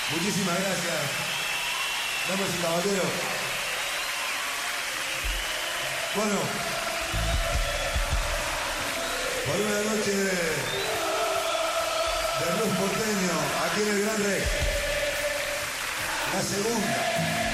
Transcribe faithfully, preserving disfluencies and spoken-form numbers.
Muchísimas gracias, damas y caballeros. Bueno, por una noche de, de blues porteño aquí en el Gran Rex, la segunda.